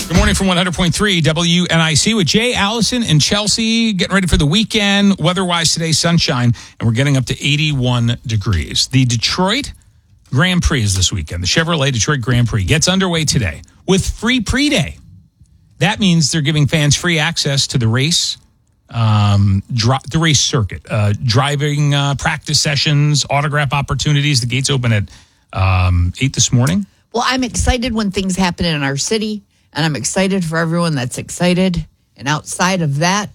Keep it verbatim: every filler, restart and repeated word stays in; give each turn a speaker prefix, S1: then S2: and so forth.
S1: Good morning from one hundred point three W N I C with Jay, Allison, and Chelsea. Getting ready for the weekend. Weather-wise today, sunshine, and we're getting up to eighty-one degrees. The Detroit Grand Prix is this weekend. The Chevrolet Detroit Grand Prix gets underway today with free pre-day. That means they're giving fans free access to the race, um, dri- the race circuit, uh, driving uh, practice sessions, autograph opportunities. The gates open at um, eight this morning.
S2: Well, I'm excited when things happen in our city, and I'm excited for everyone that's excited. And outside of that,